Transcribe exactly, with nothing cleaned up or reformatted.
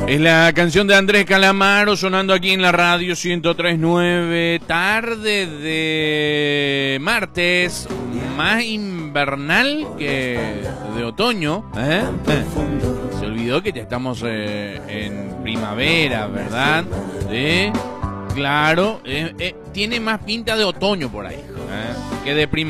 Es la canción de Andrés Calamaro sonando aquí en la radio ciento tres punto nueve. Tarde de martes, más invernal que de otoño. ¿eh? Se olvidó que ya estamos eh, en primavera, ¿verdad? ¿Sí? Claro, eh, eh, tiene más pinta de otoño por ahí, ¿eh? que de primavera.